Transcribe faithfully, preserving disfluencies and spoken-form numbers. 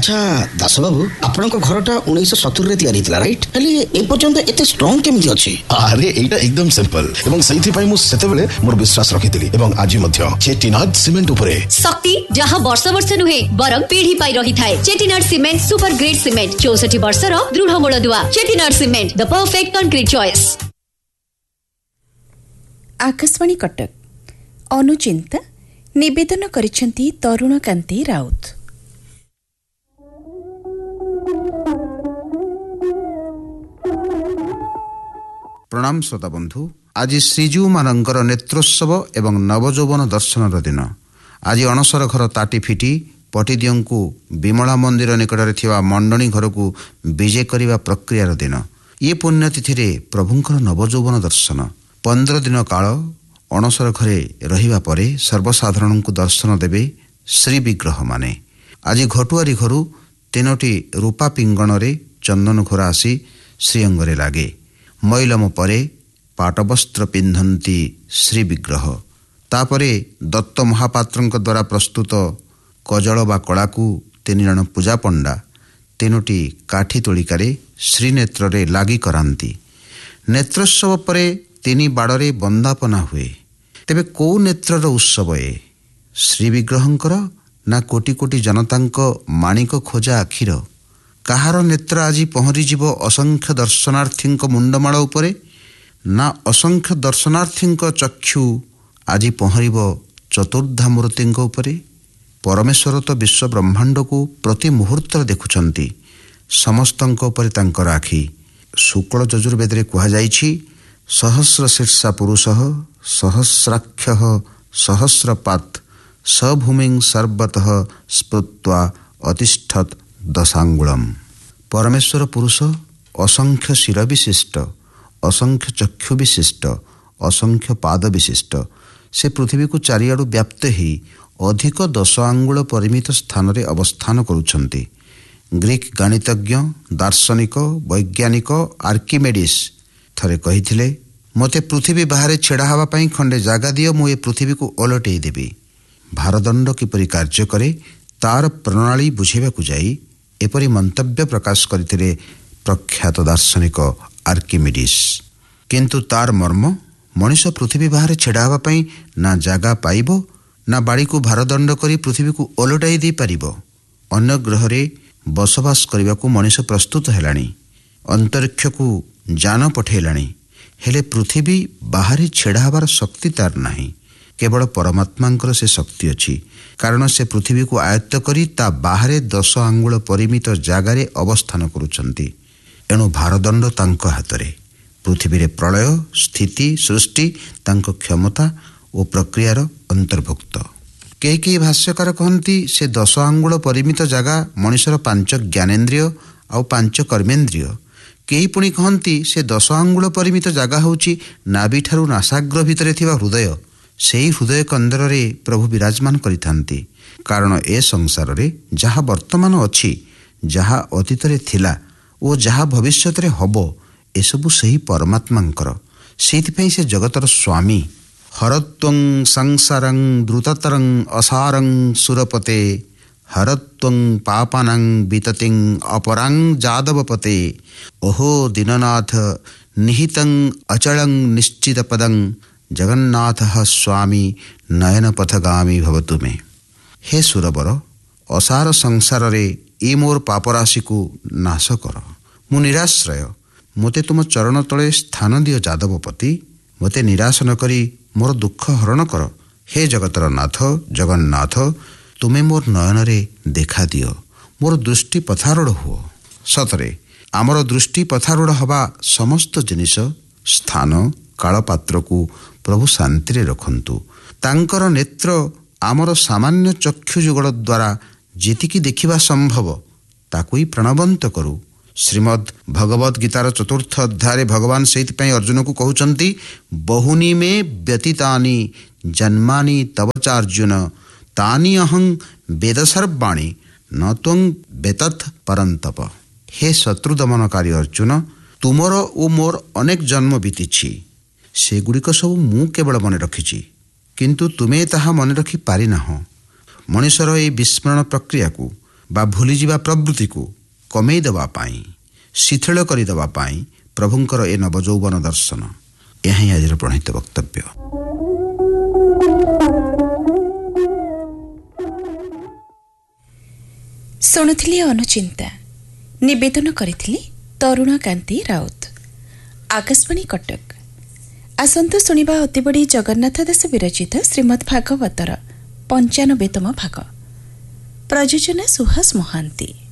আচ্ছা দাস বাবু, আপনার ঘরটা উনিশশো সত্তর তৈরি হয়েছিল রাইট? হলে এ পর্যন্ত এত স্ট্রং কেমিতি আছে? আরে এইটা একদম সিম্পল এবং সেইথিপাই মু সেতেবেলে মোর বিশ্বাস রাখিଥିଲି এবং আজি মধ্য চেটিনাড সিমেন্ট উপরে। শক্তি যাহা বর্ষ বর্ষ নুহে বরং পিঢ়ি পাই রহি থায়ে। Chettinad cement super grade cement চৌষठी বর্ষর দৃঢ় মূলদুয়া। Chettinad cement the perfect concrete choice. Akashvani Cuttack अनुचिंता निवेदन करिसेंती तरुणकांती राउत। प्रणाम श्रोता बंधु, आज श्रीजू मानकर नेत्रोत्सव एवं नवजौवन दर्शन दिन। आज अणसर घर ताटी फिटी पटिदियों को विमला मंदिर निकटरे थिवा मंडणी घर को विजय करने प्रक्रियार दिन। ये पुण्यतिथि रे प्रभुंकर नवजौवन दर्शन। पंद्रह दिन काल अणसर घरे रहिबा परे सर्वसाधारण को दर्शन देवे श्री विग्रह माने। आज घटुआरी घरू तीनोटी रूपा पिंगण रे चंदन घोरा आसी श्रीअंगरे लागे। मैलम परे पाटवस्त्र पिंधंती श्री विग्रह। तापरे दत्त महापात्रंक द्वारा प्रस्तुत कजल बा कला को तीन जन पूजा पंडा तीनोटी काठी तोलिकारे श्रीनेत्र रे लागी करांती। नेत्रोत्सव परे तीन बाड़े बंदापना हुए। तेबे कौ नेत्रर उत्सव ए? श्री विग्रहंकर ना कोटी कोटी जनतांक माणिक खोजा आखिर? कहार नेत्र आज पहरी जीव असंख्य दर्शनार्थी मुंडमाड़ उपरे? ना असंख्य दर्शनार्थी चक्षु आज पहरब चतुर्धा मूर्ति उपरे? परमेश्वर तो विश्व ब्रह्मांड को प्रति मुहूर्त देखुंट समस्त तांकर आखि। शुक्ल यजुर्वेद रे कहा जाइछि सहस्र शीर्षा पुरुष सहस्राक्ष सहस्रपात सभूमिं सर्वतः स्पृत्वा अतिष्ठत दशांगुलम। परमेश्वर पुरुष असंख्य शिर विशिष्ट, असंख्य चक्षु विशिष्ट, असंख्य पाद विशिष्ट। से पृथ्वी को चारिआडु व्याप्त ही अधिक दश आंगुल परिमित स्थान रे अवस्थान करुछंती। ग्रीक गणितज्ञ दार्शनिक वैज्ञानिक आर्किमेडिस थरे कहिथिले मते पृथ्वी बाहर छेड़ा हवा पाई खंडे जागा दियो, मु ए पृथ्वी को ओलटै देबी। भारदंड किपरि कार्य करे तार प्रणाली बुझेबाकु जाई एपरि मंतव्य प्रकाश करथिले प्रख्यात दार्शनिक आर्किमेडिस। किंतु तार मर्म मनीष पृथ्वी बाहर छेड़ा हवा पाई ना जागा पाइबो ना बाड़ी को भारदंड करी पृथ्वी को ओलटाई दे पारिबो। अन्य ग्रह रे बसवास करने को मनीष प्रस्तुत हेलानी, अंतरिक्ष को जान पठेलानी, हेले पृथ्वी बाहर छेड़ा हबार शक्ति तार नहीं। केवल परमात्मांकर से शक्ति अच्छी, कारण से पृथ्वी को आयत्त करी ता बाहरे दश आंगुल परिमित जगार अवस्थान करुछंती। एणु भारदंड तांको हातरे। पृथ्वी रे प्रलय स्थिति सृष्टि तांको क्षमता और प्रक्रियार अंतर्भुक्त। कई कई भाष्यकार कहती से दश आंगुल परिमित जगह मनुष्यर पांच ज्ञानेन्द्रिय आउ पांच कर्मेन्द्रिय। कई पुणी कहती से दश आंगुल परिमित जगह होची नाभि ठारू नासाग्र भितर थिबा हृदय। से हृदय कंदर रे प्रभु विराजमान करिथांती। कारण ए संसार रे जहा वर्तमान अछि, जहा अतीत रे थिला ओ जहा भविष्यत रे हबो, एसबु सही परमात्मांकर। सेथिपई से जगतर स्वामी। हरत्वं संसारं द्रुततरं असारं सुरपते, हरत्वं पापानां विततिं अपरां जादवपते। ओहो दीननाथ निहितं अचलं निश्चितपदं, जगन्नाथः स्वामी नयनपथगामी भवतु मे। हे सुरबर, असार संसार रे ए मोर पापराशि को नाश कर। मु निराश्रय, मोते तुम चरण तले स्थान दियो जादवपति। मोते निराश न करी मोर दुख हरण कर। हे जगतर नाथ जगन्नाथ, तुमे मोर नयन रे देखा दियो, मोर दृष्टि पथारूढ़ हुओ। सतरे आमर दृष्टि पथारूढ़ हवा समस्त जिनिस स्थान कालपात्र को प्रभु शांति रे रखंतु। तांकर नेत्र आमर सामान्य चक्षु जुगल द्वारा जेतिकी देखिबा संभव ताकुई प्रणवंत करू। श्रीमद् भगवद गीतार चतुर्थ अध्याय भगवान सेइथिपई अर्जुन को कहउचंती बहुनी में व्यतीतानि जन्मानि तव चार्जुन, तानि अहं वेद सर्वाणि न त्वं वेतथ परंतप। हे शत्रु दमनकारी अर्जुन, तुमर ओ मोर अनेक जन्म बीतीछि, सेगुड़िक सब मु केवल मन रखिछि, किंतु तुमे ताहा मन रखि पारि नाह। मनुष्यर ए विस्मरण प्रक्रिया को ବା ଭୁଲିଯିବା ପ୍ରବୃତ୍ତିକୁ କମେଇ ଦେବା ପାଇଁ, ଶିଥିଳ କରିଦେବା ପାଇଁ ପ୍ରଭୁଙ୍କର ଏ ନବଯୌବନ ଦର୍ଶନ। ଏହା ହିଁ ଆଜିର ପ୍ରଣୀତ ବକ୍ତବ୍ୟ। ଶୁଣୁଥିଲେ ଅନୁଚିନ୍ତା, ନିବେଦନ କରିଥିଲେ ତରୁଣକାନ୍ତି ରାଉତ। ଆକାଶବାଣୀ କଟକ। ଆସନ୍ତୁ ଶୁଣିବା ଅତିବଡ଼ି ଜଗନ୍ନାଥ ଦାସ ବିରଚିତ ଶ୍ରୀମଦ୍ ଭାଗବତର ପଞ୍ଚାନବେତମ ଭାଗ। ପ୍ରଯୋଜନା ସୁହାସ ମହାନ୍ତି।